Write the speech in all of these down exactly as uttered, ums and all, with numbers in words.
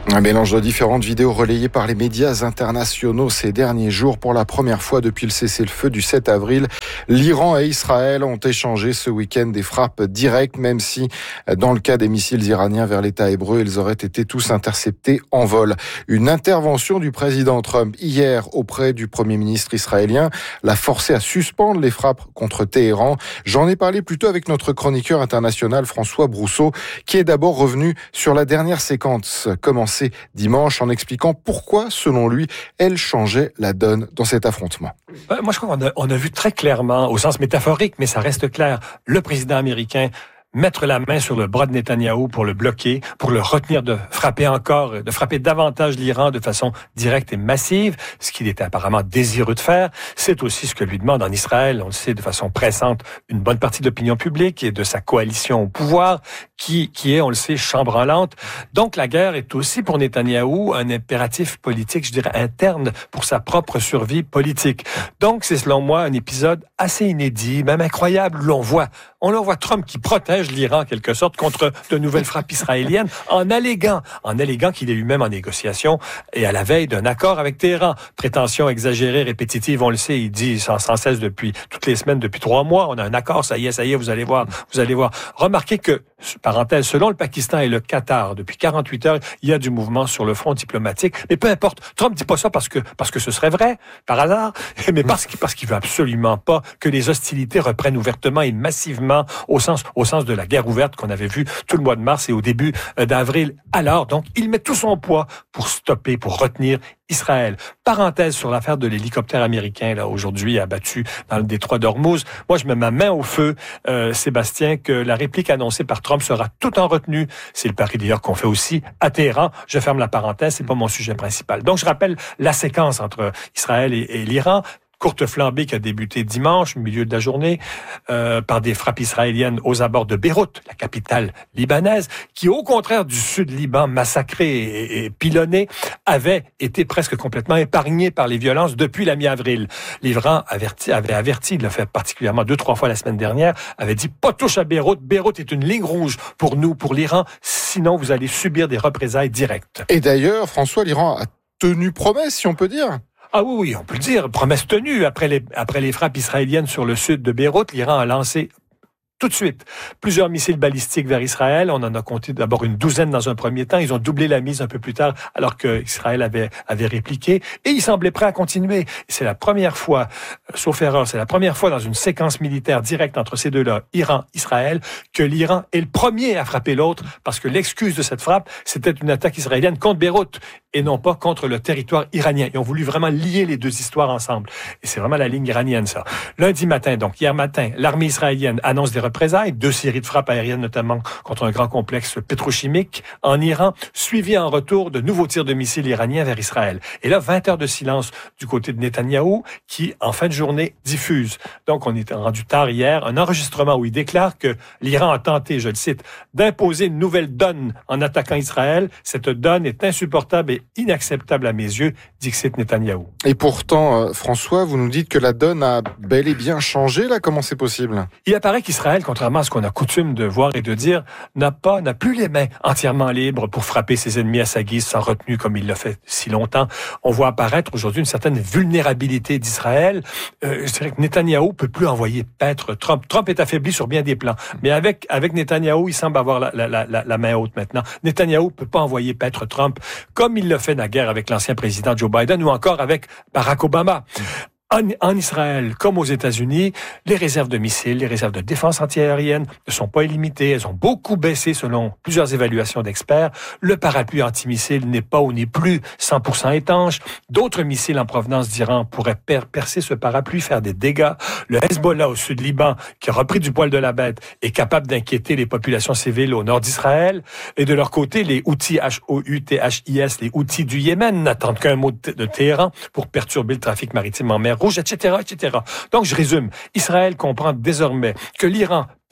Un mélange de différentes vidéos relayées par les médias internationaux ces derniers jours. Pour la première fois depuis le cessez-le-feu du sept avril, l'Iran et Israël ont échangé ce week-end des frappes directes, même si dans le cas des missiles iraniens vers l'État hébreu, ils auraient été tous interceptés en vol. Une intervention du président Trump hier auprès du Premier ministre israélien l'a forcé à suspendre les frappes contre Téhéran. J'en ai parlé plutôt avec notre chroniqueur international François Brousseau, qui est d'abord revenu sur la dernière séquence commencée dimanche en expliquant pourquoi, selon lui, elle changeait la donne dans cet affrontement. Moi, je crois qu'on a, on a vu très clairement, au sens métaphorique, mais ça reste clair, le président américain mettre la main sur le bras de Netanyahou pour le bloquer, pour le retenir de frapper encore, de frapper davantage l'Iran de façon directe et massive, ce qu'il était apparemment désireux de faire. C'est aussi ce que lui demande en Israël, on le sait de façon pressante, une bonne partie de l'opinion publique et de sa coalition au pouvoir, qui, qui est, on le sait, chambranlante. Donc la guerre est aussi pour Netanyahou un impératif politique, je dirais, interne pour sa propre survie politique. Donc c'est selon moi un épisode assez inédit, même incroyable, où l'on voit, on le voit Trump qui protège l'Iran, en quelque sorte, contre de nouvelles frappes israéliennes, en alléguant, en alléguant qu'il est lui-même en négociation et à la veille d'un accord avec Téhéran. Prétention exagérée, répétitive, on le sait, il dit sans, sans cesse depuis toutes les semaines, depuis trois mois, on a un accord, ça y est, ça y est, vous allez voir, vous allez voir. Remarquez que, parenthèse, selon le Pakistan et le Qatar, depuis quarante-huit heures, il y a du mouvement sur le front diplomatique, mais peu importe, Trump dit pas ça parce que, parce que ce serait vrai, par hasard, mais parce qu'il, parce qu'il veut absolument pas que les hostilités reprennent ouvertement et massivement au sens, au sens de la guerre ouverte qu'on avait vue tout le mois de mars et au début d'avril. Alors, donc, il met tout son poids pour stopper, pour retenir Israël. Parenthèse sur l'affaire de l'hélicoptère américain, là, aujourd'hui, abattu dans le détroit d'Ormuz. Moi, je mets ma main au feu, euh, Sébastien, que la réplique annoncée par Trump sera tout en retenue. C'est le pari d'ailleurs qu'on fait aussi à Téhéran. Je ferme la parenthèse, c'est pas mon sujet principal. Donc, je rappelle la séquence entre Israël et, et l'Iran. Courte flambée qui a débuté dimanche, au milieu de la journée, euh, par des frappes israéliennes aux abords de Beyrouth, la capitale libanaise, qui, au contraire du sud Liban, massacré et, et pilonné, avait été presque complètement épargné par les violences depuis la mi-avril. L'Iran averti, avait averti, il l'a fait particulièrement deux, trois fois la semaine dernière, avait dit « pas touche à Beyrouth, Beyrouth est une ligne rouge pour nous, pour l'Iran, sinon vous allez subir des représailles directes ». Et d'ailleurs, François, l'Iran a tenu promesse, si on peut dire. Ah oui, oui, on peut le dire, promesse tenue. Après les, après les frappes israéliennes sur le sud de Beyrouth, l'Iran a lancé tout de suite plusieurs missiles balistiques vers Israël. On en a compté d'abord une douzaine dans un premier temps. Ils ont doublé la mise un peu plus tard, alors que Israël avait, avait répliqué. Et ils semblaient prêts à continuer. Et c'est la première fois, euh, sauf erreur, c'est la première fois dans une séquence militaire directe entre ces deux-là, Iran, Israël, que l'Iran est le premier à frapper l'autre, parce que l'excuse de cette frappe, c'était une attaque israélienne contre Beyrouth, et non pas contre le territoire iranien. Ils ont voulu vraiment lier les deux histoires ensemble. Et c'est vraiment la ligne iranienne, ça. Lundi matin, donc hier matin, l'armée israélienne annonce des représailles, deux séries de frappes aériennes notamment contre un grand complexe pétrochimique en Iran, suivi en retour de nouveaux tirs de missiles iraniens vers Israël. Et là, vingt heures de silence du côté de Netanyahou, qui, en fin de journée, diffuse. Donc, on est rendu tard hier, un enregistrement où il déclare que l'Iran a tenté, je le cite, d'imposer une nouvelle donne en attaquant Israël. Cette donne est insupportable et inacceptable à mes yeux, dixit Netanyahou. Et pourtant, euh, François, vous nous dites que la donne a bel et bien changé, là. Comment c'est possible? Il apparaît qu'Israël, contrairement à ce qu'on a coutume de voir et de dire, n'a pas, n'a plus les mains entièrement libres pour frapper ses ennemis à sa guise sans retenue comme il l'a fait si longtemps. On voit apparaître aujourd'hui une certaine vulnérabilité d'Israël. Euh, je dirais que Netanyahou peut plus envoyer paître Trump. Trump est affaibli sur bien des plans. Mais avec, avec Netanyahou, il semble avoir la, la, la, la main haute maintenant. Netanyahou peut pas envoyer paître Trump comme il l'a fait naguère avec l'ancien président Joe Biden ou encore avec Barack Obama. En, en Israël, comme aux États-Unis, les réserves de missiles, les réserves de défense antiaérienne ne sont pas illimitées. Elles ont beaucoup baissé selon plusieurs évaluations d'experts. Le parapluie antimissile n'est pas ou n'est plus cent pour cent étanche. D'autres missiles en provenance d'Iran pourraient per- percer ce parapluie, faire des dégâts. Le Hezbollah au sud Liban, qui a repris du poil de la bête, est capable d'inquiéter les populations civiles au nord d'Israël. Et de leur côté, les Houthis, H O U T H I S, les Houthis du Yémen, n'attendent qu'un mot de, de Téhéran pour perturber le trafic maritime en mer Rouge, et cetera, et cetera. Donc, je résume. Israël comprend désormais que l'Iran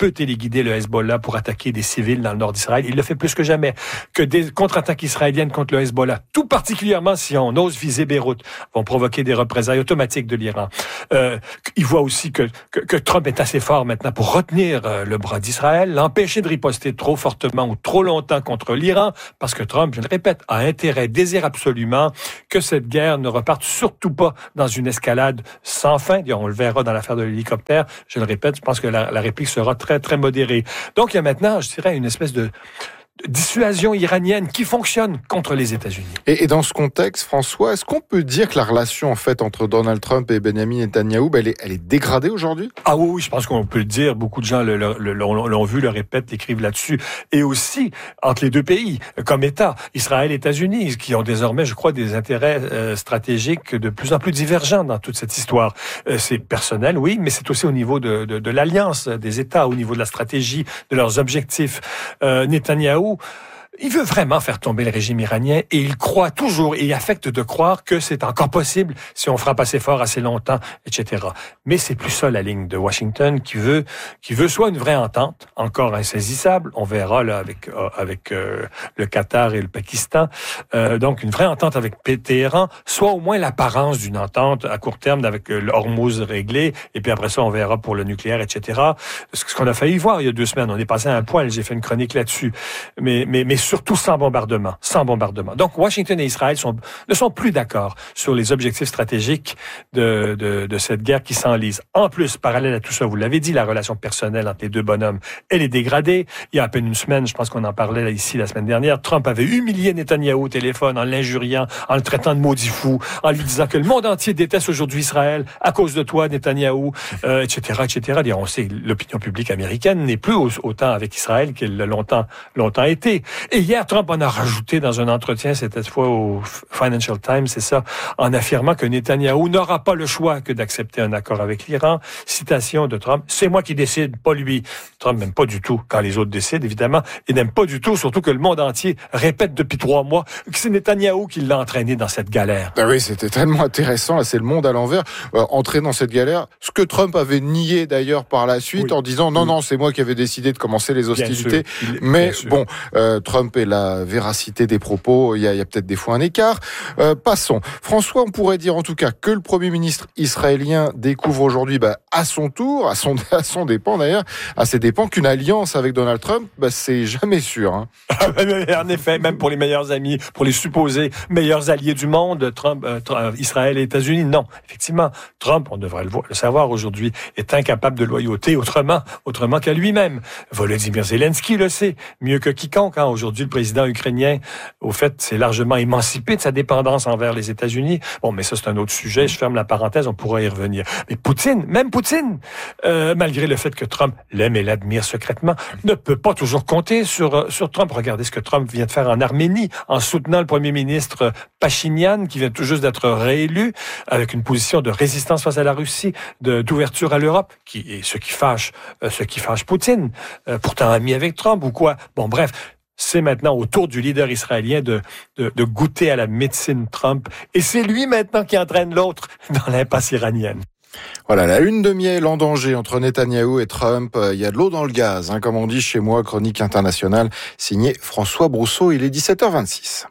peut téléguider le Hezbollah pour attaquer des civils dans le nord d'Israël. Il le fait plus que jamais. Que des contre-attaques israéliennes contre le Hezbollah, tout particulièrement si on ose viser Beyrouth, vont provoquer des représailles automatiques de l'Iran. Euh, il voit aussi que, que, que Trump est assez fort maintenant pour retenir euh, le bras d'Israël, l'empêcher de riposter trop fortement ou trop longtemps contre l'Iran, parce que Trump, je le répète, a intérêt, désire absolument que cette guerre ne reparte surtout pas dans une escalade sans fin. On le verra dans l'affaire de l'hélicoptère. Je le répète, je pense que la, la réplique sera très, très modérée. Donc, il y a maintenant, je dirais, une espèce de dissuasion iranienne qui fonctionne contre les États-Unis. Et, et dans ce contexte, François, est-ce qu'on peut dire que la relation en fait entre Donald Trump et Benjamin Netanyahou, ben, elle, est, elle est dégradée aujourd'hui? Ah oui, oui, je pense qu'on peut le dire. Beaucoup de gens le, le, le, l'ont, l'ont vu, le répètent, écrivent là-dessus. Et aussi entre les deux pays, comme État, Israël et États-Unis, qui ont désormais, je crois, des intérêts euh, stratégiques de plus en plus divergents dans toute cette histoire. Euh, c'est personnel, oui, mais c'est aussi au niveau de, de, de l'alliance des États, au niveau de la stratégie, de leurs objectifs. Euh, Netanyahou, il veut vraiment faire tomber le régime iranien et il croit toujours et affecte de croire que c'est encore possible si on frappe assez fort, assez longtemps, et cetera. Mais c'est plus ça la ligne de Washington qui veut, qui veut soit une vraie entente, encore insaisissable, on verra là avec euh, avec euh, le Qatar et le Pakistan, euh, donc une vraie entente avec Téhéran, soit au moins l'apparence d'une entente à court terme avec euh, l'Hormuz réglé, et puis après ça on verra pour le nucléaire, et cetera. Ce qu'on a failli voir il y a deux semaines, on est passé à un point, j'ai fait une chronique là-dessus, mais mais mais surtout sans bombardement, sans bombardement. Donc, Washington et Israël sont, ne sont plus d'accord sur les objectifs stratégiques de, de, de cette guerre qui s'enlise. En plus, parallèle à tout ça, vous l'avez dit, la relation personnelle entre les deux bonhommes, elle est dégradée. Il y a à peine une semaine, je pense qu'on en parlait ici la semaine dernière, Trump avait humilié Netanyahou au téléphone en l'injuriant, en le traitant de maudit fou, en lui disant que le monde entier déteste aujourd'hui Israël à cause de toi, Netanyahou, euh, et cetera, et cetera. On sait que l'opinion publique américaine n'est plus autant avec Israël qu'elle l'a longtemps, longtemps été. Et hier, Trump en a rajouté dans un entretien, cette fois au Financial Times, c'est ça, en affirmant que Netanyahou n'aura pas le choix que d'accepter un accord avec l'Iran. Citation de Trump, c'est moi qui décide, pas lui. Trump n'aime pas du tout quand les autres décident, évidemment, et n'aime pas du tout, surtout que le monde entier répète depuis trois mois que c'est Netanyahou qui l'a entraîné dans cette galère. Ben oui, c'était tellement intéressant, là, c'est le monde à l'envers, euh, entrer dans cette galère, ce que Trump avait nié d'ailleurs par la suite, oui. en disant non, oui. non, c'est moi qui avais décidé de commencer les hostilités, il, mais bon, euh, Trump et la véracité des propos, il y a, il y a peut-être des fois un écart. Euh, passons. François, on pourrait dire en tout cas que le Premier ministre israélien découvre aujourd'hui, bah, à son tour, à son, à son dépend d'ailleurs, à ses dépens, qu'une alliance avec Donald Trump, bah, c'est jamais sûr. Hein. En effet, même pour les meilleurs amis, pour les supposés meilleurs alliés du monde, Trump, euh, Trump, Israël et États-Unis, non. Effectivement, Trump, on devrait le, voir, le savoir aujourd'hui, est incapable de loyauté autrement, autrement qu'à lui-même. Volodymyr Zelensky le sait, mieux que quiconque. Hein. Aujourd'hui, le président ukrainien, au fait, s'est largement émancipé de sa dépendance envers les États-Unis. Bon, mais ça, c'est un autre sujet. Je ferme la parenthèse, on pourra y revenir. Mais Poutine, même Poutine, euh, malgré le fait que Trump l'aime et l'admire secrètement, ne peut pas toujours compter sur, sur Trump. Regardez ce que Trump vient de faire en Arménie, en soutenant le premier ministre Pachinian, qui vient tout juste d'être réélu, avec une position de résistance face à la Russie, de, d'ouverture à l'Europe, qui est ce qui fâche, euh, ce qui fâche Poutine, euh, pourtant ami avec Trump ou quoi. Bon, bref. C'est maintenant au tour du leader israélien de, de, de goûter à la médecine Trump. Et c'est lui maintenant qui entraîne l'autre dans l'impasse iranienne. Voilà, la lune de miel en danger entre Netanyahou et Trump. Il y a de l'eau dans le gaz, hein, comme on dit chez moi. Chronique internationale, signé François Brousseau. Il est dix-sept heures vingt-six.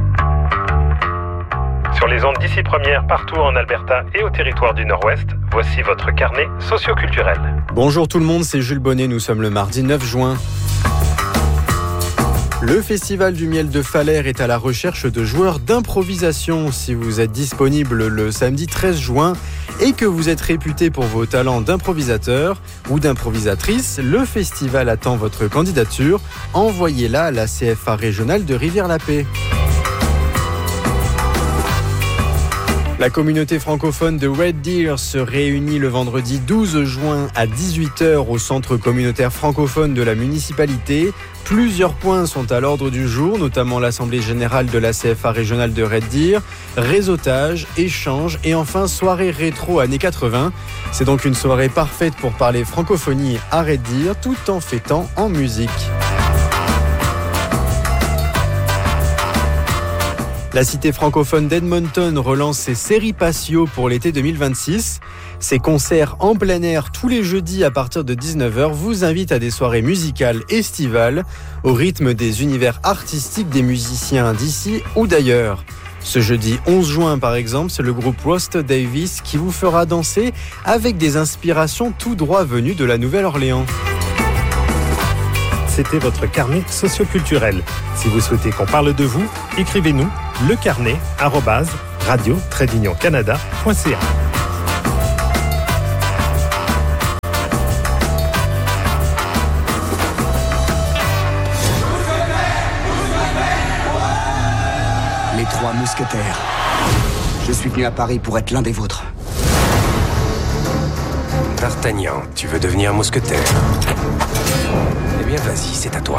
Sur les ondes d'ici première, partout en Alberta et au territoire du Nord-Ouest, voici votre carnet socio-culturel. Bonjour tout le monde, c'est Jules Bonnet. Nous sommes le mardi neuf juin. Le Festival du Miel de Falaire est à la recherche de joueurs d'improvisation. Si vous êtes disponible le samedi treize juin et que vous êtes réputé pour vos talents d'improvisateur ou d'improvisatrice, le festival attend votre candidature. Envoyez-la à la C F A régionale de Rivière-la-Paix. La communauté francophone de Red Deer se réunit le vendredi douze juin à dix-huit heures au centre communautaire francophone de la municipalité. Plusieurs points sont à l'ordre du jour, notamment l'Assemblée générale de la C F A régionale de Red Deer, réseautage, échange et enfin soirée rétro années quatre-vingts. C'est donc une soirée parfaite pour parler francophonie à Red Deer tout en fêtant en musique. La cité francophone d'Edmonton relance ses séries patio pour l'été deux mille vingt-six. Ces concerts en plein air tous les jeudis à partir de dix-neuf heures vous invitent à des soirées musicales estivales au rythme des univers artistiques des musiciens d'ici ou d'ailleurs. Ce jeudi onze juin par exemple, c'est le groupe Rasta Davis qui vous fera danser avec des inspirations tout droit venues de la Nouvelle-Orléans. C'était votre carnet socioculturel. Si vous souhaitez qu'on parle de vous, écrivez-nous lecarnet arobase radio trait d'union canada point c a. Les trois mousquetaires. Je suis venu à Paris pour être l'un des vôtres. D'Artagnan, tu veux devenir mousquetaire? Eh bien, vas-y, c'est à toi.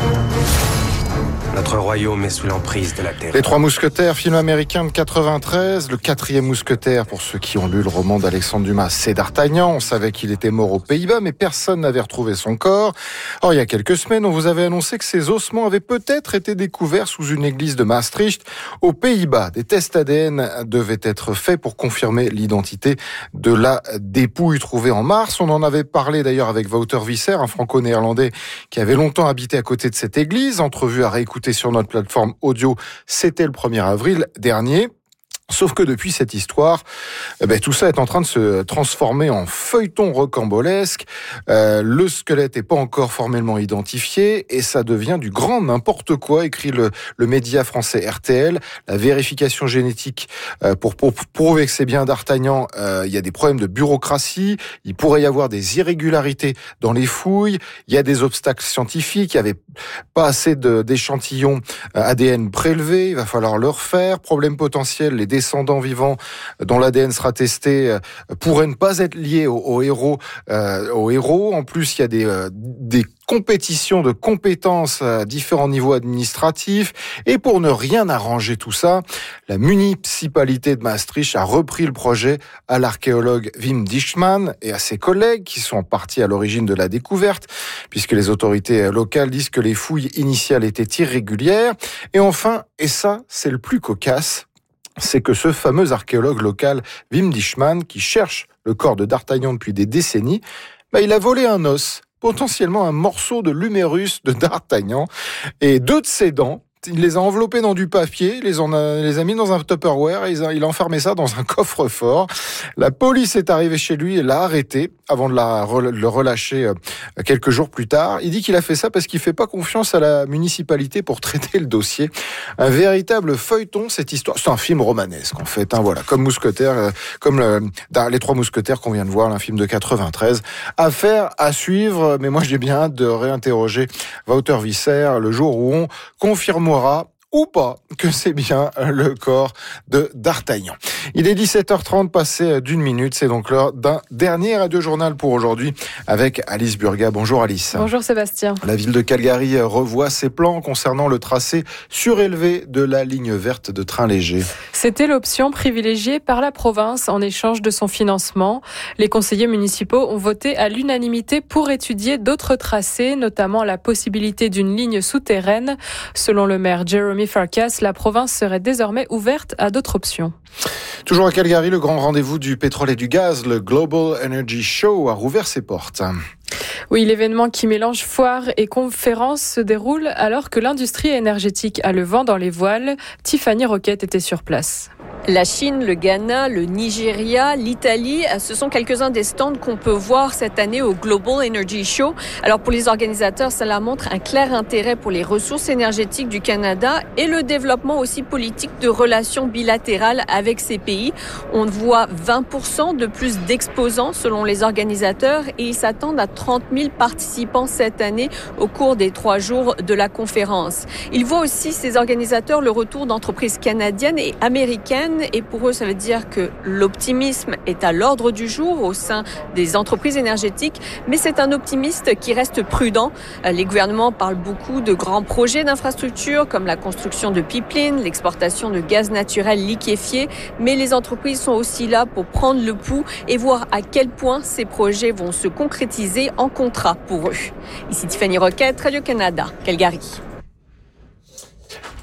Notre royaume est sous l'emprise de la terre. Les Trois Mousquetaires, film américain de quatre-vingt-treize. Le quatrième mousquetaire, pour ceux qui ont lu le roman d'Alexandre Dumas, c'est D'Artagnan. On savait qu'il était mort aux Pays-Bas, mais personne n'avait retrouvé son corps. Or, il y a quelques semaines, on vous avait annoncé que ses ossements avaient peut-être été découverts sous une église de Maastricht, aux Pays-Bas. Des tests A D N devaient être faits pour confirmer l'identité de la dépouille trouvée en mars. On en avait parlé d'ailleurs avec Wouter Visser, un franco-néerlandais qui avait longtemps habité à côté de cette église. Entrevue à réécouter sur notre plateforme audio, c'était le premier avril dernier. Sauf que depuis cette histoire, eh ben, tout ça est en train de se transformer en feuilleton rocambolesque. Euh, le squelette est pas encore formellement identifié et ça devient du grand n'importe quoi, écrit le, le média français R T L. La vérification génétique euh, pour, pour, pour prouver que c'est bien D'Artagnan, euh, il y a des problèmes de bureaucratie, il pourrait y avoir des irrégularités dans les fouilles, il y a des obstacles scientifiques, il y avait pas assez de, d'échantillons A D N prélevés, il va falloir le refaire, problème potentiel, les descendants vivants dont l'A D N sera testé euh, pourraient ne pas être liés aux, aux héros. Euh, aux héros. En plus, il y a des, euh, des compétitions de compétences à différents niveaux administratifs. Et pour ne rien arranger tout ça, la municipalité de Maastricht a repris le projet à l'archéologue Wim Dijkman et à ses collègues qui sont en partie à l'origine de la découverte, puisque les autorités locales disent que les fouilles initiales étaient irrégulières. Et enfin, et ça, c'est le plus cocasse, c'est que ce fameux archéologue local, Wim Dijkman, qui cherche le corps de D'Artagnan depuis des décennies, bah, il a volé un os, potentiellement un morceau de l'humérus de D'Artagnan, et deux de ses dents. Il les a enveloppés dans du papier, les, en a, les a mis dans un Tupperware et il a enfermé ça dans un coffre-fort. La police est arrivée chez lui et l'a arrêté avant de, la, de le relâcher quelques jours plus tard. Il dit qu'il a fait ça parce qu'il fait pas confiance à la municipalité pour traiter le dossier. Un véritable feuilleton, cette histoire. C'est un film romanesque, en fait. Hein, voilà, comme Mousquetaire, comme le, dans Les Trois Mousquetaires qu'on vient de voir, un film de quatre-vingt-treize. Affaire à suivre, mais moi j'ai bien hâte de réinterroger Wouter Visser le jour où on confirmera ou pas que c'est bien le corps de D'Artagnan. Il est dix-sept heures trente, passé d'une minute. C'est donc l'heure d'un dernier Radio Journal pour aujourd'hui avec Alice Burga. Bonjour Alice. Bonjour Sébastien. La ville de Calgary revoit ses plans concernant le tracé surélevé de la ligne verte de train léger. C'était l'option privilégiée par la province en échange de son financement. Les conseillers municipaux ont voté à l'unanimité pour étudier d'autres tracés, notamment la possibilité d'une ligne souterraine. Selon le maire Jeremy Farkas, la province serait désormais ouverte à d'autres options. Toujours à Calgary, le grand rendez-vous du pétrole et du gaz, le Global Energy Show, a rouvert ses portes. Oui, l'événement qui mélange foire et conférences se déroule alors que l'industrie énergétique a le vent dans les voiles. Tiffany Roquette était sur place. La Chine, le Ghana, le Nigeria, l'Italie, ce sont quelques-uns des stands qu'on peut voir cette année au Global Energy Show. Alors pour les organisateurs, cela montre un clair intérêt pour les ressources énergétiques du Canada et le développement aussi politique de relations bilatérales avec ces pays. On voit vingt pour cent de plus d'exposants selon les organisateurs et ils s'attendent à trente mille participants cette année au cours des trois jours de la conférence. Ils voient aussi, ces organisateurs, le retour d'entreprises canadiennes et américaines. Et pour eux, ça veut dire que l'optimisme est à l'ordre du jour au sein des entreprises énergétiques, mais c'est un optimiste qui reste prudent. Les gouvernements parlent beaucoup de grands projets d'infrastructure comme la construction de pipelines, l'exportation de gaz naturel liquéfié, mais les entreprises sont aussi là pour prendre le pouls et voir à quel point ces projets vont se concrétiser en contrat pour eux. Ici Tiffany Roquette, Radio-Canada, Calgary.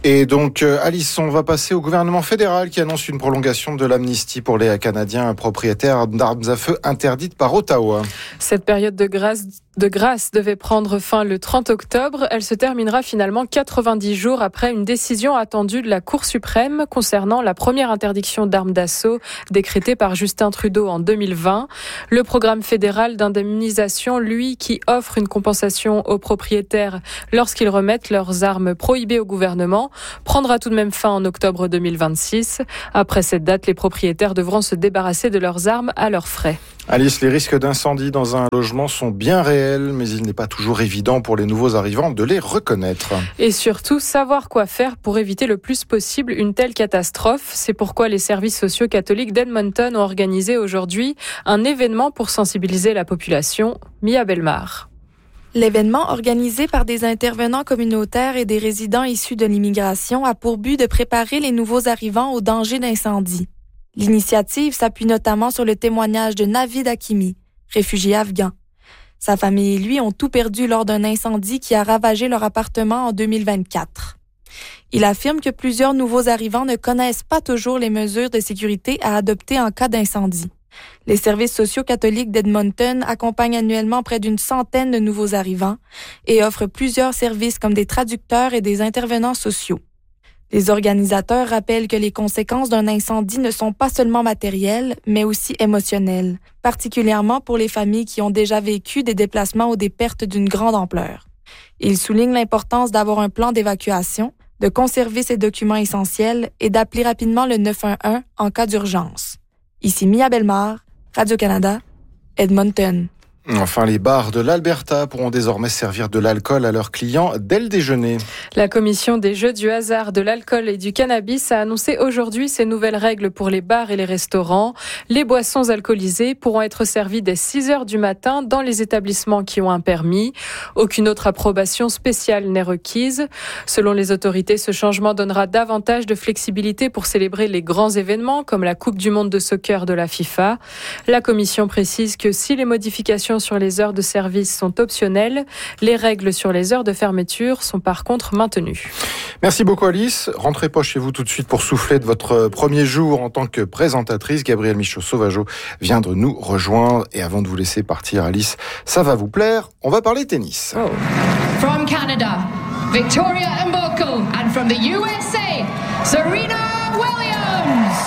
Et donc, Alice, on va passer au gouvernement fédéral qui annonce une prolongation de l'amnistie pour les Canadiens propriétaires d'armes à feu interdites par Ottawa. Cette période de grâce, de grâce devait prendre fin le trente octobre. Elle se terminera finalement quatre-vingt-dix jours après une décision attendue de la Cour suprême concernant la première interdiction d'armes d'assaut décrétée par Justin Trudeau en deux mille vingt. Le programme fédéral d'indemnisation, lui, qui offre une compensation aux propriétaires lorsqu'ils remettent leurs armes prohibées au gouvernement, prendra tout de même fin en octobre deux mille vingt-six. Après cette date, les propriétaires devront se débarrasser de leurs armes à leurs frais. Alice, les risques d'incendie dans un logement sont bien réels, mais il n'est pas toujours évident pour les nouveaux arrivants de les reconnaître. Et surtout, savoir quoi faire pour éviter le plus possible une telle catastrophe. C'est pourquoi les services sociaux catholiques d'Edmonton ont organisé aujourd'hui un événement pour sensibiliser la population. Mia Bellemare. L'événement, organisé par des intervenants communautaires et des résidents issus de l'immigration, a pour but de préparer les nouveaux arrivants au danger d'incendie. L'initiative s'appuie notamment sur le témoignage de Navid Hakimi, réfugié afghan. Sa famille et lui ont tout perdu lors d'un incendie qui a ravagé leur appartement en deux mille vingt-quatre. Il affirme que plusieurs nouveaux arrivants ne connaissent pas toujours les mesures de sécurité à adopter en cas d'incendie. Les services sociaux catholiques d'Edmonton accompagnent annuellement près d'une centaine de nouveaux arrivants et offrent plusieurs services comme des traducteurs et des intervenants sociaux. Les organisateurs rappellent que les conséquences d'un incendie ne sont pas seulement matérielles, mais aussi émotionnelles, particulièrement pour les familles qui ont déjà vécu des déplacements ou des pertes d'une grande ampleur. Ils soulignent l'importance d'avoir un plan d'évacuation, de conserver ces documents essentiels et d'appeler rapidement le neuf un un en cas d'urgence. Ici Mia Bellemare, Radio-Canada, Edmonton. Enfin, les bars de l'Alberta pourront désormais servir de l'alcool à leurs clients dès le déjeuner. La commission des jeux du hasard, de l'alcool et du cannabis a annoncé aujourd'hui ces nouvelles règles pour les bars et les restaurants. Les boissons alcoolisées pourront être servies dès six heures du matin dans les établissements qui ont un permis. Aucune autre approbation spéciale n'est requise. Selon les autorités, ce changement donnera davantage de flexibilité pour célébrer les grands événements comme la Coupe du monde de soccer de la FIFA. La commission précise que si les modifications sur les heures de service sont optionnelles, les règles sur les heures de fermeture sont par contre maintenues. Merci beaucoup Alice. Rentrez pas chez vous tout de suite pour souffler de votre premier jour en tant que présentatrice. Gabriel Michaud-Sauvageau vient de nous rejoindre. Et avant de vous laisser partir Alice, ça va vous plaire, on va parler tennis. Oh. From Canada, Victoria Mboko, and from the U S A, Serena Williams.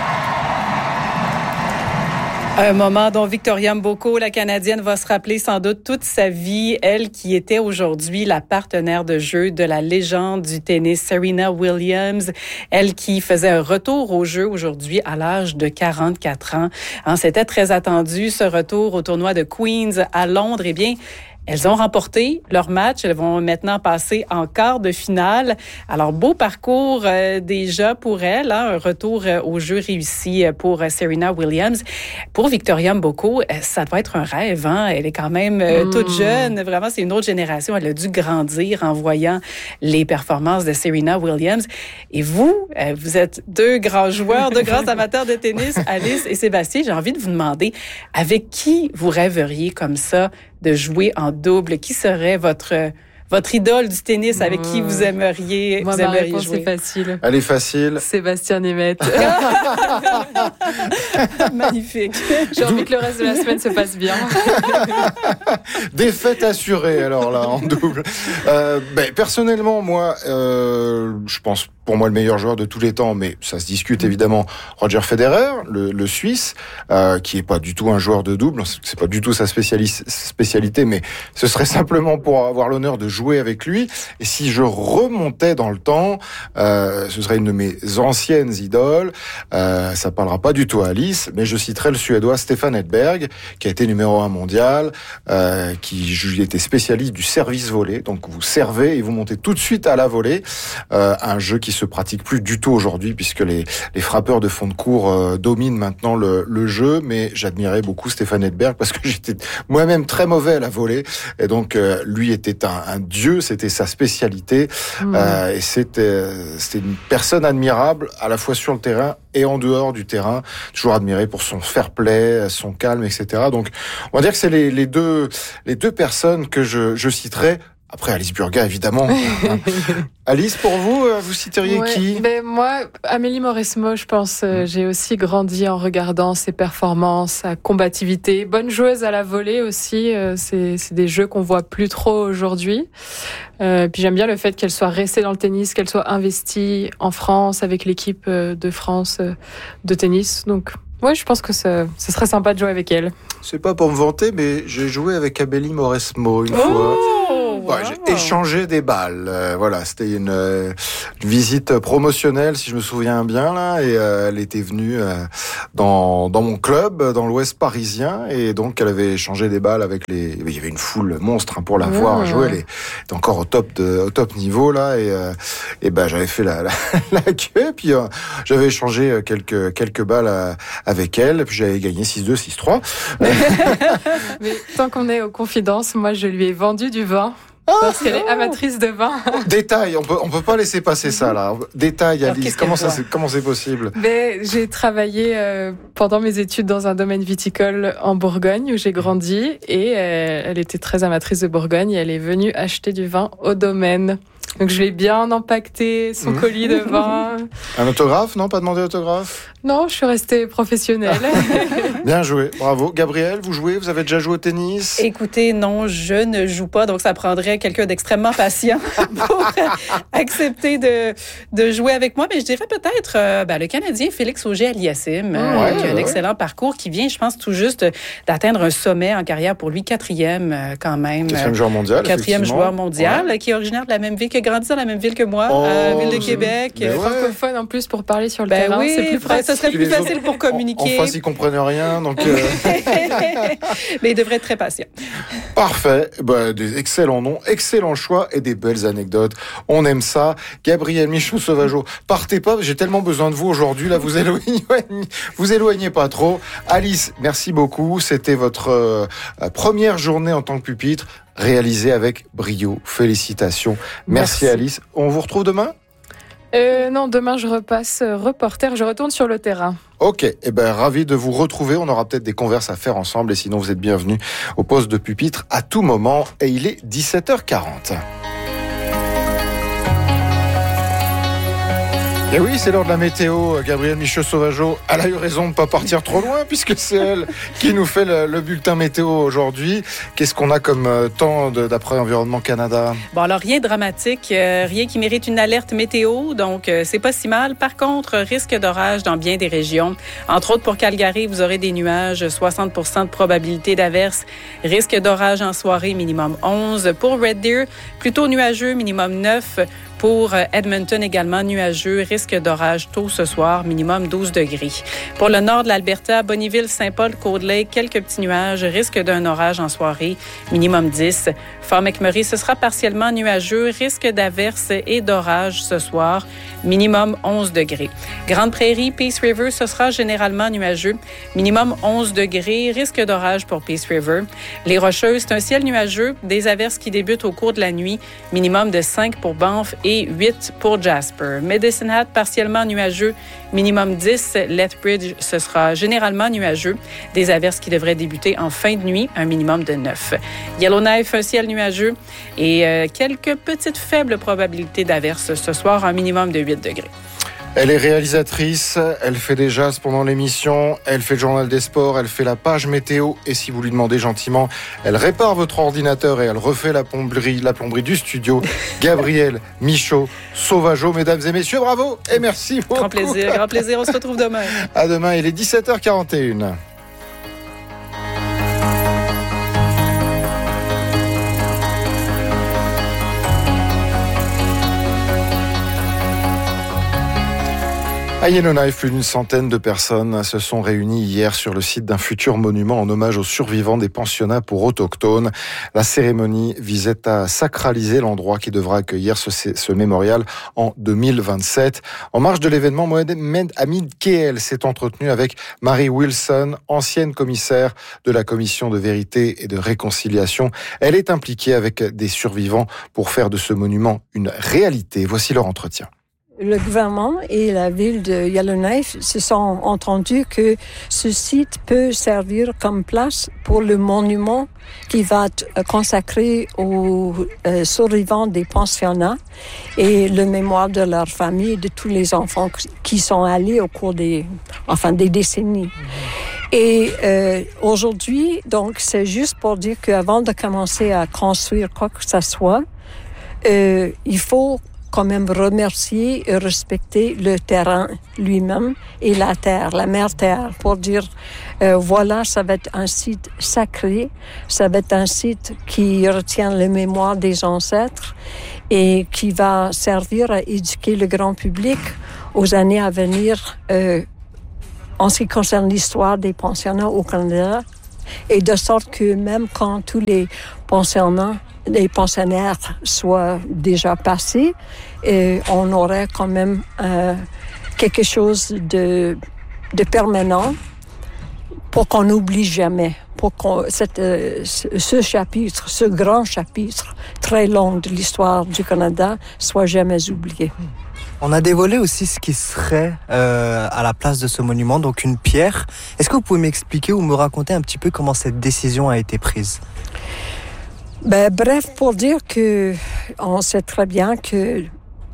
Un moment dont Victoria Mboko, la Canadienne, va se rappeler sans doute toute sa vie. Elle qui était aujourd'hui la partenaire de jeu de la légende du tennis Serena Williams. Elle qui faisait un retour au jeu aujourd'hui à l'âge de quarante-quatre ans. Hein, c'était très attendu ce retour au tournoi de Queens à Londres. Eh bien, elles ont remporté leur match. Elles vont maintenant passer en quart de finale. Alors, beau parcours euh, déjà pour elles. Hein, un retour euh, au jeu réussi pour euh, Serena Williams. Pour Victoria Mboko, euh, ça doit être un rêve. Hein? Elle est quand même euh, mmh. toute jeune. Vraiment, c'est une autre génération. Elle a dû grandir en voyant les performances de Serena Williams. Et vous, euh, vous êtes deux grands joueurs, deux grands amateurs de tennis, Alice et Sébastien. J'ai envie de vous demander, avec qui vous rêveriez comme ça de jouer en double? Qui serait votre votre idole du tennis avec qui vous aimeriez, Moi, vous aimeriez ma réponse jouer? est facile. Elle est facile. Sébastien Nemeth. Magnifique. J'ai envie que le reste de la semaine se passe bien. Défaite assurée, alors là, en double. Euh, ben, personnellement, moi, euh, je pense pour moi le meilleur joueur de tous les temps, mais ça se discute évidemment, Roger Federer, le, le Suisse, euh, qui est pas du tout un joueur de double, c'est pas du tout sa spécialis- spécialité, mais ce serait simplement pour avoir l'honneur de jouer avec lui. Et si je remontais dans le temps, euh, ce serait une de mes anciennes idoles. Euh, ça parlera pas du tout à Alice, mais je citerai le Suédois Stefan Edberg, qui a été numéro un mondial, euh, qui était spécialiste du service volé. Donc vous servez et vous montez tout de suite à la volée, euh, un jeu qui se pratique plus du tout aujourd'hui puisque les, les frappeurs de fond de cours euh, dominent maintenant le, le jeu. Mais j'admirais beaucoup Stefan Edberg parce que j'étais moi-même très mauvais à la volée et donc euh, lui était un, un dieu, c'était sa spécialité. Mmh. Euh, et c'était, c'était une personne admirable à la fois sur le terrain et en dehors du terrain, toujours admiré pour son fair play, son calme, et cetera. Donc, on va dire que c'est les, les deux, les deux personnes que je, je citerai. Après, Alice Burga, évidemment. Alice, pour vous, vous citeriez ouais, qui? ben moi, Amélie Mauresmo, je pense. Euh, j'ai aussi grandi en regardant ses performances, sa combativité. Bonne joueuse à la volée aussi. Euh, c'est, c'est des jeux qu'on voit plus trop aujourd'hui. Euh, puis j'aime bien le fait qu'elle soit restée dans le tennis, qu'elle soit investie en France avec l'équipe de France de tennis. Donc, ouais, je pense que ce, ce serait sympa de jouer avec elle. C'est pas pour me vanter, mais j'ai joué avec Amélie Mauresmo une oh fois. Wow. Ouais, j'ai échangé des balles. Euh, voilà, c'était une, euh, une visite promotionnelle, si je me souviens bien là, et euh, elle était venue euh, dans dans mon club, dans l'Ouest parisien, et donc elle avait échangé des balles avec les. Il y avait une foule monstre hein, pour la ouais, voir jouer. Elle était encore au top de au top niveau là, et euh, et ben j'avais fait la la, la queue, puis euh, j'avais échangé quelques quelques balles à, avec elle, puis j'avais gagné six deux, six trois. Mais tant qu'on est aux confidences, moi je lui ai vendu du vin. Parce qu'elle est amatrice de vin. Détail, on peut on peut pas laisser passer ça là. Détail, Alice. Comment ça c'est, comment c'est possible? Mais j'ai travaillé euh, pendant mes études dans un domaine viticole en Bourgogne où j'ai grandi et euh, elle était très amatrice de Bourgogne et elle est venue acheter du vin au domaine. Donc je l'ai bien empaqueté, son mmh. colis de vin. Un autographe? Non, pas demandé autographe? Non, je suis restée professionnelle. Bien joué, bravo. Gabrielle, vous jouez? Vous avez déjà joué au tennis? Écoutez, non, je ne joue pas, donc ça prendrait quelqu'un d'extrêmement patient pour accepter de, de jouer avec moi. Mais je dirais peut-être euh, ben, le Canadien Félix Auger-Aliassime, euh, ouais, qui a un ouais. excellent parcours, qui vient, je pense, tout juste d'atteindre un sommet en carrière pour lui, quatrième euh, quand même. Quatrième joueur mondial, Quatrième joueur mondial, ouais. qui est originaire de la même ville, qui a grandi dans la même ville que moi, oh, à la ville de Québec. Ouais. Francophone en plus pour parler sur le ben terrain, oui, c'est plus pratique. Ça serait plus facile autres, pour communiquer. En face, ils comprennent rien, donc. Euh... Mais il devrait être très patient. Parfait, ben, des excellents noms, excellents choix et des belles anecdotes. On aime ça. Gabrielle Michaud-Sauvageau, partez pas, j'ai tellement besoin de vous aujourd'hui. Là, vous éloignez, vous éloignez pas trop. Alice, merci beaucoup. C'était votre euh, première journée en tant que pupitre, réalisée avec brio. Félicitations. Merci, Merci. Alice. On vous retrouve demain? Euh, non, demain je repasse euh, reporter, je retourne sur le terrain. Ok, eh ben ravi de vous retrouver. On aura peut-être des converses à faire ensemble et sinon vous êtes bienvenus au poste de pupitre à tout moment. Et il est dix-sept heures quarante. Et oui, c'est l'heure de la météo. Gabrielle Michaud-Sauvageau, elle a eu raison de ne pas partir trop loin puisque c'est elle qui nous fait le, le bulletin météo aujourd'hui. Qu'est-ce qu'on a comme euh, temps de, d'après Environnement Canada? Bon, alors rien de dramatique, euh, rien qui mérite une alerte météo, donc euh, c'est pas si mal. Par contre, risque d'orage dans bien des régions. Entre autres, pour Calgary, vous aurez des nuages, soixante pour cent de probabilité d'averse. Risque d'orage en soirée, minimum onze. Pour Red Deer, plutôt nuageux, minimum neuf. Pour Edmonton, également nuageux, risque d'orage tôt ce soir, minimum douze degrés. Pour le nord de l'Alberta, Bonnyville, Saint-Paul, Cold Lake, quelques petits nuages, risque d'un orage en soirée, minimum dix. Fort McMurray, ce sera partiellement nuageux, risque d'averse et d'orage ce soir, minimum onze degrés. Grande Prairie, Peace River, ce sera généralement nuageux, minimum onze degrés, risque d'orage pour Peace River. Les Rocheuses, c'est un ciel nuageux, des averses qui débutent au cours de la nuit, minimum de cinq pour Banff et huit pour Jasper. Medicine Hat, partiellement nuageux, minimum dix. Lethbridge, ce sera généralement nuageux. Des averses qui devraient débuter en fin de nuit, un minimum de neuf. Yellowknife, un ciel nuageux et euh, quelques petites faibles probabilités d'averses ce soir, un minimum de huit degrés. Elle est réalisatrice, elle fait des jazz pendant l'émission, elle fait le journal des sports, elle fait la page météo et si vous lui demandez gentiment, elle répare votre ordinateur et elle refait la plomberie, la plomberie du studio. Gabrielle Michaud-Sauvageau, mesdames et messieurs, bravo et merci beaucoup. Grand plaisir, grand plaisir, on se retrouve demain. À demain, il est dix-sept heures quarante et une. À Yellowknife, plus d'une centaine de personnes se sont réunies hier sur le site d'un futur monument en hommage aux survivants des pensionnats pour autochtones. La cérémonie visait à sacraliser l'endroit qui devra accueillir ce, ce mémorial en deux mille vingt-sept. En marge de l'événement, Mohamed Hamid Keel s'est entretenu avec Mary Wilson, ancienne commissaire de la Commission de vérité et de réconciliation. Elle est impliquée avec des survivants pour faire de ce monument une réalité. Voici leur entretien. le gouvernement et la ville de Yellowknife se sont entendus que ce site peut servir comme place pour le monument qui va être consacré aux euh, survivants des pensionnats et le mémoire de leur famille et de tous les enfants qui sont allés au cours des, enfin, des décennies. Et euh, aujourd'hui, donc, c'est juste pour dire qu'avant de commencer à construire quoi que ce soit, euh, il faut quand même remercier et respecter le terrain lui-même et la terre, la mère terre, pour dire euh, voilà, ça va être un site sacré, ça va être un site qui retient la mémoire des ancêtres et qui va servir à éduquer le grand public aux années à venir euh, en ce qui concerne l'histoire des pensionnats au Canada, et de sorte que même quand tous les pensionnats les pensionnaires soient déjà passés, et on aurait quand même euh, quelque chose de, de permanent pour qu'on n'oublie jamais, pour qu'on cette, euh, ce chapitre, ce grand chapitre très long de l'histoire du Canada soit jamais oublié. On a dévoilé aussi ce qui serait euh, à la place de ce monument, donc une pierre. Est-ce que vous pouvez m'expliquer ou me raconter un petit peu comment cette décision a été prise? Ben, bref, pour dire que on sait très bien que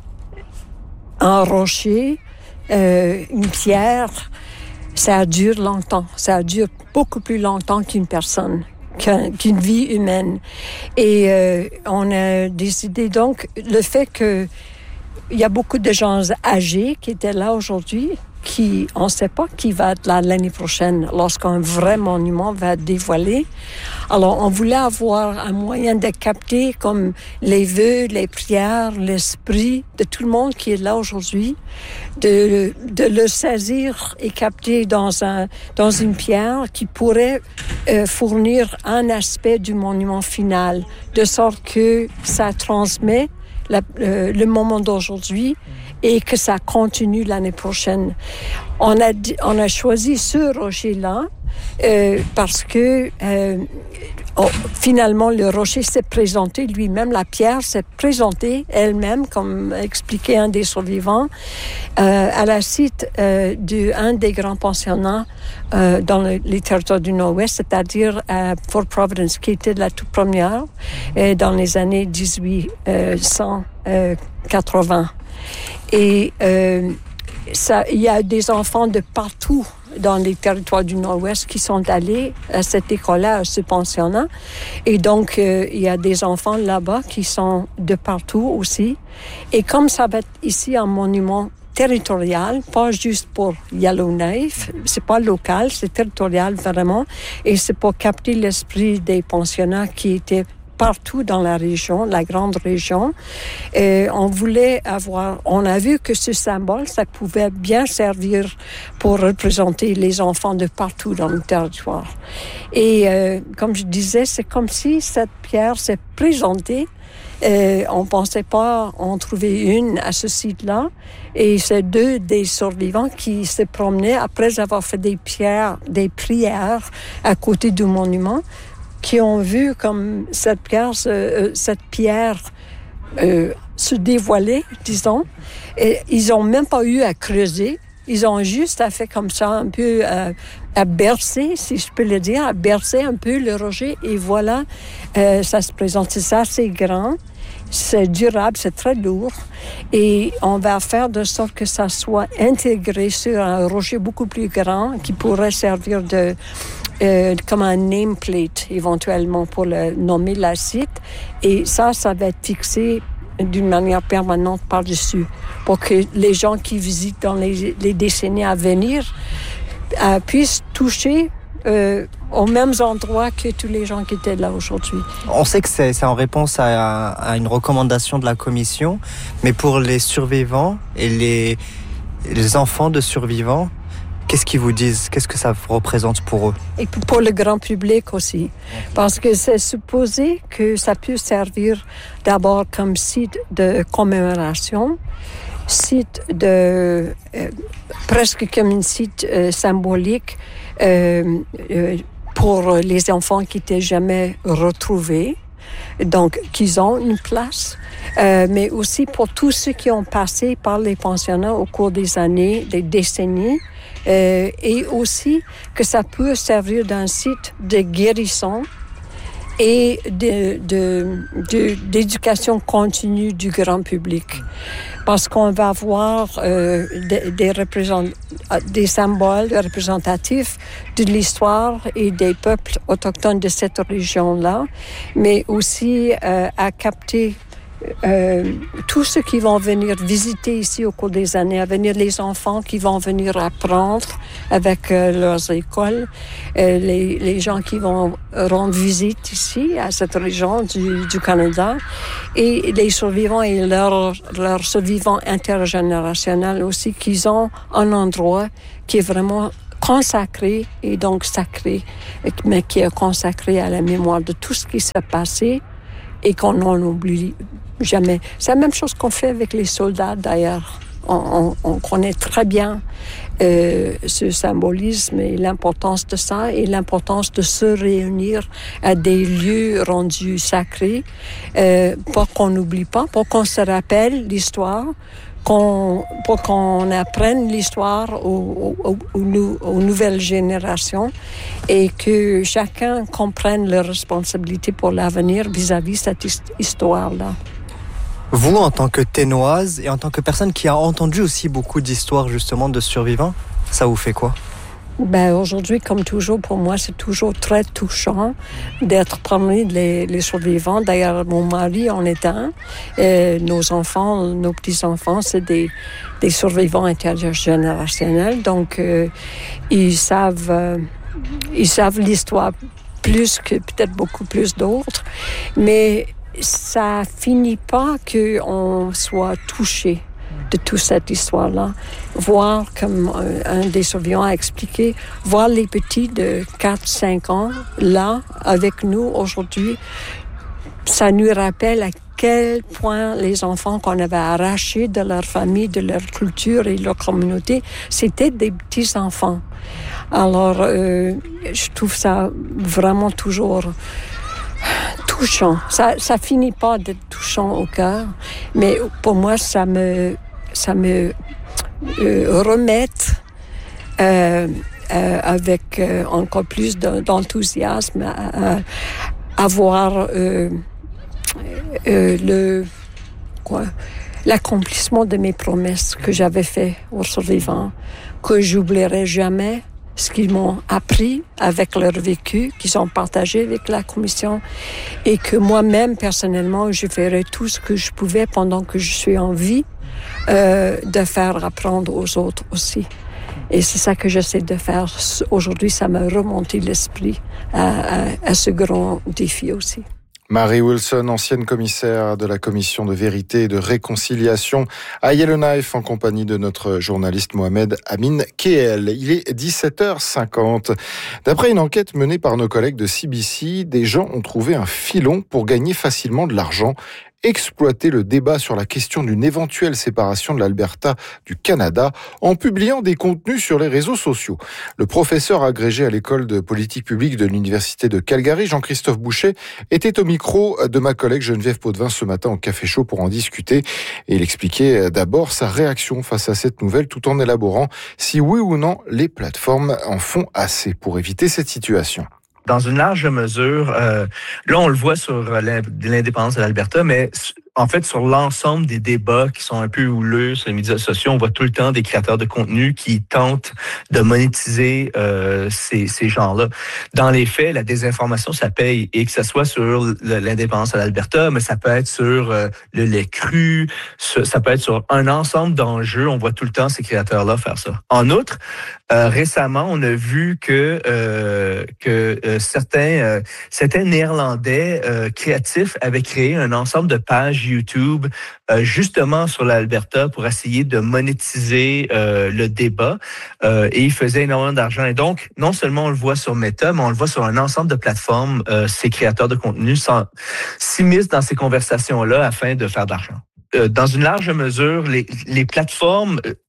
un rocher, euh, une pierre, ça dure longtemps. Ça dure beaucoup plus longtemps qu'une personne, qu'une vie humaine. Et euh, on a décidé donc le fait que il y a beaucoup de gens âgés qui étaient là aujourd'hui, qui, on ne sait pas qui va être là l'année prochaine lorsqu'un vrai monument va être dévoilé. Alors, on voulait avoir un moyen de capter comme les vœux, les prières, l'esprit de tout le monde qui est là aujourd'hui, de, de le saisir et capter dans un, dans une pierre qui pourrait euh, fournir un aspect du monument final, de sorte que ça transmet La, euh, le moment d'aujourd'hui et que ça continue l'année prochaine. On a, on a choisi ce rocher-là euh, parce que euh, oh, finalement le rocher s'est présenté lui-même, la pierre s'est présentée elle-même, comme expliquait un des survivants, euh, à la site euh, d'un des grands pensionnats euh, dans le, les territoires du Nord-Ouest, c'est-à-dire à Fort Providence, qui était la toute première euh, dans les années dix-huit cent quatre-vingts. Et euh, ça, il y a des enfants de partout dans les territoires du Nord-Ouest qui sont allés à cette école-là, à ce pensionnat. Et donc, euh, il y a des enfants là-bas qui sont de partout aussi. Et comme ça va être ici un monument territorial, pas juste pour Yellowknife, c'est pas local, c'est territorial vraiment. Et c'est pour capter l'esprit des pensionnats qui étaient partout dans la région, la grande région. Et on voulait avoir, on a vu que ce symbole, ça pouvait bien servir pour représenter les enfants de partout dans le territoire. Et euh, comme je disais, c'est comme si cette pierre s'est présentée. Euh, on pensait pas en trouver une à ce site-là. Et c'est deux des survivants qui se promenaient après avoir fait des pierres, des prières à côté du monument, qui ont vu comme cette pierre, euh, cette pierre euh, se dévoiler, disons. Et ils n'ont même pas eu à creuser. Ils ont juste à fait comme ça, un peu euh, à bercer, si je peux le dire, à bercer un peu le rocher. Et voilà, euh, ça se présente. C'est assez grand, c'est durable, c'est très lourd. Et on va faire de sorte que ça soit intégré sur un rocher beaucoup plus grand qui pourrait servir de... Euh, comme un nameplate éventuellement pour le nommer la site, et ça, ça va être fixé d'une manière permanente par-dessus pour que les gens qui visitent dans les, les décennies à venir euh, puissent toucher euh, aux mêmes endroits que tous les gens qui étaient là aujourd'hui. On sait que c'est, c'est en réponse à, à une recommandation de la commission, mais pour les survivants et les, les enfants de survivants, qu'est-ce qu'ils vous disent? Qu'est-ce que ça représente pour eux? Et pour le grand public aussi. Parce que c'est supposé que ça peut servir d'abord comme site de commémoration, site de... Euh, presque comme un site euh, symbolique euh, euh, pour les enfants qui n'étaient jamais retrouvés. donc qu'ils ont une place, euh, mais aussi pour tous ceux qui ont passé par les pensionnats au cours des années, des décennies, euh, et aussi que ça peut servir d'un site de guérison et de, de, de, d'éducation continue du grand public. Parce qu'on va voir euh, des, des, représent- des symboles représentatifs de l'histoire et des peuples autochtones de cette région-là, mais aussi euh, à capter Euh, tous ceux qui vont venir visiter ici au cours des années à venir, les enfants qui vont venir apprendre avec euh, leurs écoles, euh, les, les gens qui vont rendre visite ici à cette région du, du Canada, et les survivants et leurs leurs survivants intergénérationnels aussi, qu'ils ont un endroit qui est vraiment consacré et donc sacré, mais qui est consacré à la mémoire de tout ce qui s'est passé et qu'on n'en oublie jamais. C'est la même chose qu'on fait avec les soldats, d'ailleurs. On, on, on connaît très bien euh, ce symbolisme et l'importance de ça et l'importance de se réunir à des lieux rendus sacrés euh, pour qu'on n'oublie pas, pour qu'on se rappelle l'histoire, qu'on, pour qu'on apprenne l'histoire aux, aux, aux, aux nouvelles générations et que chacun comprenne leurs responsabilités pour l'avenir vis-à-vis de cette histoire-là. Vous, en tant que Ténoise et en tant que personne qui a entendu aussi beaucoup d'histoires justement de survivants, ça vous fait quoi? Ben, aujourd'hui, comme toujours, pour moi, c'est toujours très touchant d'être parmi les, les survivants. D'ailleurs, mon mari en est un. Et nos enfants, nos petits-enfants, c'est des, des survivants intergénérationnels. Donc, euh, ils savent, euh, ils savent l'histoire plus que peut-être beaucoup plus d'autres. Mais ça finit pas qu'on soit touché de toute cette histoire-là. Voir, comme un des survivants a expliqué, voir les petits de quatre cinq ans là, avec nous aujourd'hui, ça nous rappelle à quel point les enfants qu'on avait arrachés de leur famille, de leur culture et de leur communauté, c'était des petits-enfants. Alors, euh, je trouve ça vraiment toujours touchant. Ça, ça finit pas d'être touchant au cœur, mais pour moi, ça me, ça me euh, remet euh, euh, avec euh, encore plus de, d'enthousiasme à, à, à voir euh, euh, le quoi, l'accomplissement de mes promesses que j'avais fait aux survivants, que j'oublierai jamais. Ce qu'ils m'ont appris avec leur vécu, qu'ils ont partagé avec la commission, et que moi-même, personnellement, je ferai tout ce que je pouvais pendant que je suis en vie, euh, de faire apprendre aux autres aussi. Et c'est ça que j'essaie de faire. Aujourd'hui, ça m'a remonté l'esprit à, à, à ce grand défi aussi. Mary Wilson, ancienne commissaire de la commission de vérité et de réconciliation à Yellowknife, en compagnie de notre journaliste Mohamed Amin Keel. Il est dix-sept heures cinquante. D'après une enquête menée par nos collègues de C B C, des gens ont trouvé un filon pour gagner facilement de l'argent. Exploiter le débat sur la question d'une éventuelle séparation de l'Alberta du Canada en publiant des contenus sur les réseaux sociaux. Le professeur agrégé à l'école de politique publique de l'Université de Calgary, Jean-Christophe Boucher, était au micro de ma collègue Geneviève Potvin ce matin au Café Chaud pour en discuter. Et il expliquait d'abord sa réaction face à cette nouvelle tout en élaborant si oui ou non les plateformes en font assez pour éviter cette situation. Dans une large mesure, euh, là, on le voit sur l'indépendance de l'Alberta, mais en fait, sur l'ensemble des débats qui sont un peu houleux sur les médias sociaux, on voit tout le temps des créateurs de contenu qui tentent de monétiser euh, ces, ces gens-là. Dans les faits, la désinformation, ça paye, et que ce soit sur l'indépendance de l'Alberta, mais ça peut être sur euh, le lait cru, ça peut être sur un ensemble d'enjeux. On voit tout le temps ces créateurs-là faire ça. En outre, euh, récemment, on a vu que euh, que euh, certains euh, certains Néerlandais euh, créatifs avaient créé un ensemble de pages YouTube euh, justement sur l'Alberta pour essayer de monétiser euh, le débat euh, et ils faisaient énormément d'argent. Et donc, non seulement on le voit sur Meta, mais on le voit sur un ensemble de plateformes. Euh, ces créateurs de contenu s'immiscent dans ces conversations-là afin de faire de l'argent. Euh, dans une large mesure, les, les plateformes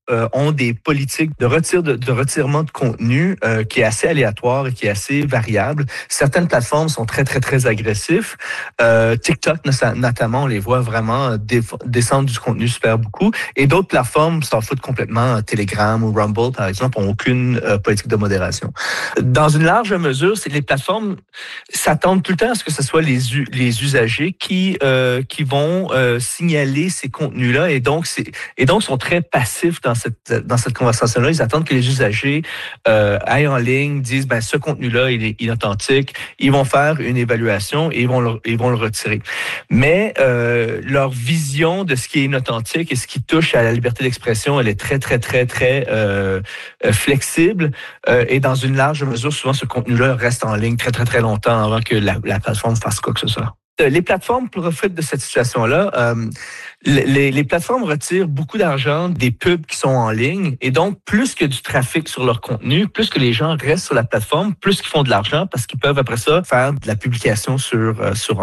euh, ont des politiques de retir de, de retirement de contenu euh, qui est assez aléatoire et qui est assez variable. Certaines plateformes sont très très très agressives. Euh, TikTok notamment, on les voit vraiment déf- descendre du contenu super beaucoup. Et d'autres plateformes s'en foutent complètement. Telegram ou Rumble, par exemple, n'ont aucune euh, politique de modération. Dans une large mesure, c'est les plateformes s'attendent tout le temps à ce que ce soit les, u- les usagers qui euh, qui vont euh, signaler ces contenus-là et donc c'est et donc sont très passifs dans cette dans cette conversation-là. Ils attendent que les usagers euh, aillent en ligne, disent ben ce contenu-là il est inauthentique. Ils vont faire une évaluation et ils vont le, ils vont le retirer. Mais euh, leur vision de ce qui est inauthentique et ce qui touche à la liberté d'expression, elle est très très très très euh, flexible euh, et dans une large mesure, souvent ce contenu-là reste en ligne très très très longtemps avant que la, la plateforme fasse quoi que ce soit. Les plateformes profitent de cette situation-là. Euh, les, les plateformes retirent beaucoup d'argent des pubs qui sont en ligne et donc plus que du trafic sur leur contenu, plus que les gens restent sur la plateforme, plus qu'ils font de l'argent parce qu'ils peuvent après ça faire de la publication sur euh, sur